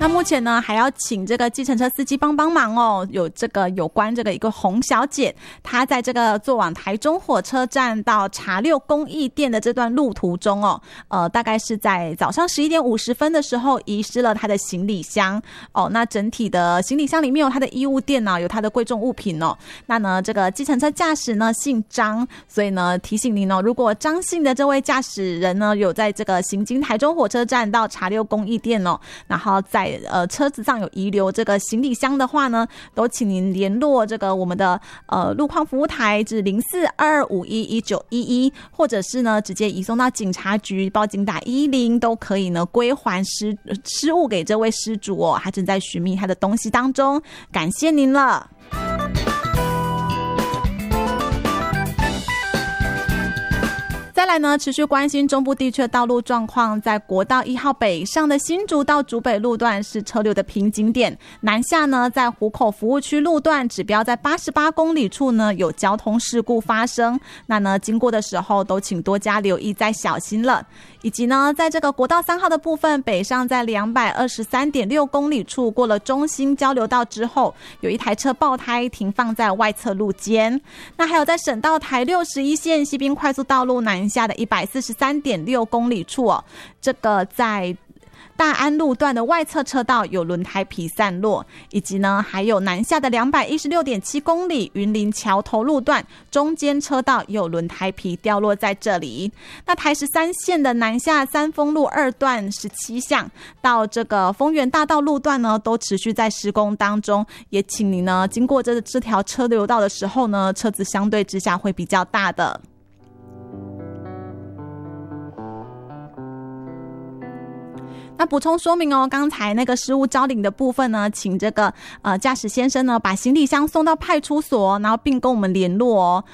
那目前呢还要请这个计程车司机帮忙哦，有关这个一个洪小姐，她在这个坐往台中火车站到茶六公益店的这段路途中哦，大概是在早上11点50分的时候遗失了她的行李箱哦。那整体的行李箱里面有她的衣物、电脑，有她的贵重物品哦。那呢这个计程车驾驶呢姓张，所以呢提醒您哦，如果张姓的这位驾驶人呢有在这个行经台中火车站到茶六公益店哦，然后在车子上有遗留这个行李箱的话呢，都请您联络这个我们的路况服务台至0422511911，或者是呢直接移送到警察局报警打110都可以呢归还失物给这位失主哦，他正在寻觅他的东西当中，感谢您了。再来呢，持续关心中部地区的道路状况，在国道1号北上的新竹到竹北路段是车流的瓶颈点，南下呢在湖口服务区路段指标在88公里处呢有交通事故发生，那呢经过的时候都请多加留意再小心了。以及呢在这个国道3号的部分，北上在223.6公里处过了中兴交流道之后，有一台车爆胎停放在外侧路肩。那还有在省道台61线西滨快速道路南下的143.6公里处哦，这个在大安路段的外侧车道有轮胎皮散落，以及呢还有南下的216.7公里云林桥头路段中间车道也有轮胎皮掉落在这里。那台13线的南下三丰路2段17巷到这个丰原大道路段呢都持续在施工当中，也请你呢经过这条车流道的时候呢，车子相对之下会比较大的。那补充说明哦，刚才那个失物招领的部分呢，请这个驾驶先生呢把行李箱送到派出所，然后并跟我们联络哦。